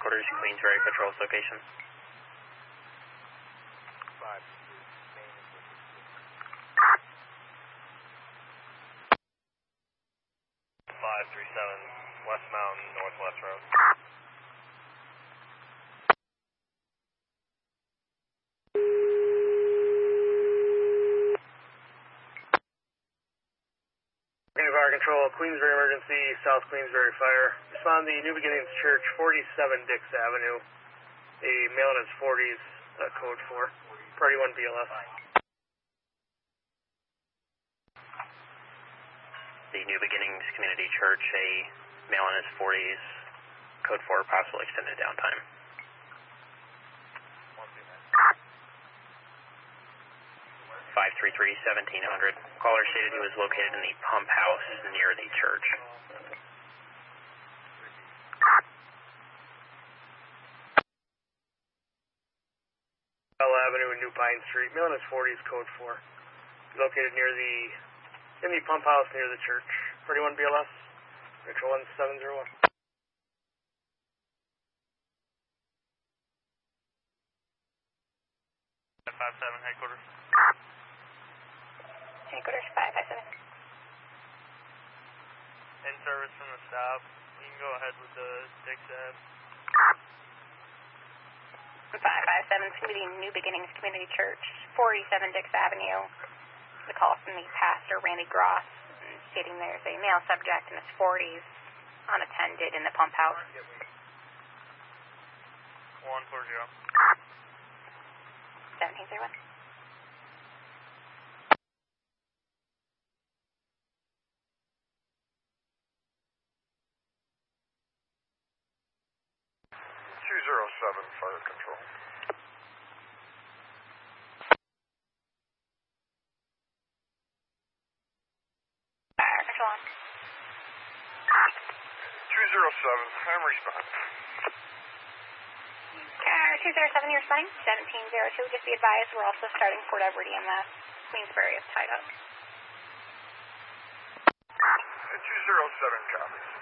headquarters, Queensbury Patrol's location. 537 West Mountain, Northwest Road. Fire Control, Queensbury Emergency, South Queensbury Fire. Respond to the New Beginnings Church, 47 Dix Avenue. A male in his 40s, code 4. Party 1 BLS. The New Beginnings Community Church, a male in his 40s, code 4, possible extended downtime. 533-1700. Caller stated he was located in the pump house near the church. Bell Avenue and New Pine Street. Male in his 40s, code 4. Located in the pump house near the church. 31 BLS, Metro 1701. 57 headquarters. Headquarters 557. In service from the stop. You can go ahead with the Dix Ave. 557, it's going to be the New Beginnings Community Church, 47 Dix Avenue. The call from the pastor, Randy Gross, stating there's a male subject in his 40s, unattended in the pump house. 140. 1701. Fire Control. Fire Control on. 207, I'm responding. Car 207, you're responding. 1702, just be advised, we're also starting Fort Edward EMS. Queensbury is tied up. 207 copies.